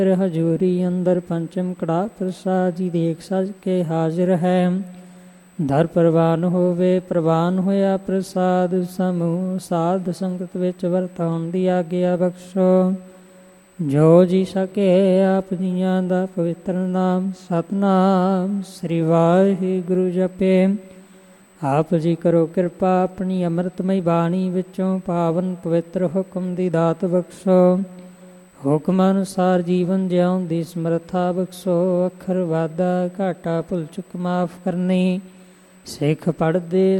ਹਜੂਰੀ ਅੰਦਰ ਪੰਚਮ ਕੜਾ ਪ੍ਰਸਾਦ ਜੀ ਦੇਖ ਸਜ ਕੇ ਹਾਜ਼ਰ ਹੈ। ਧਰ ਪ੍ਰਵਾਨ ਹੋਵੇ ਪ੍ਰਵਾਨ ਹੋਇਆ ਪ੍ਰਸਾਦ ਸਮੂਹ ਸਾਧ ਸੰਗਤ ਵਿੱਚ ਵਰਤਾਉਣ ਦੀ ਆਗਿਆ ਬਖਸ਼ੋ। ਜੋ ਜੀ ਸਕੇ ਆਪ ਜੀਆਂ ਦਾ ਪਵਿੱਤਰ ਨਾਮ ਸਤਿਨਾਮ ਸ੍ਰੀ ਵਾਹਿਗੁਰੂ ਜਪੇ। ਆਪ ਜੀ ਕਰੋ ਕਿਰਪਾ ਆਪਣੀ ਅੰਮ੍ਰਿਤਮਈ ਬਾਣੀ ਵਿੱਚੋਂ ਪਾਵਨ ਪਵਿੱਤਰ ਹੁਕਮ ਦੀ ਦਾਤ ਬਖਸ਼ੋ। ਹੁਕਮ ਅਨੁਸਾਰ ਜੀਵਨ ਜਿਉਣ ਦੀ ਸਮਰੱਥਾ ਬਖਸ਼ੋ। ਅੱਖਰ ਵਾਧਾ ਘਾਟਾ ਭੁੱਲ ਚੁੱਕ ਮਾਫ ਕਰਨੀ। ਸਿੱਖ ਪੜ੍ਹਦੇ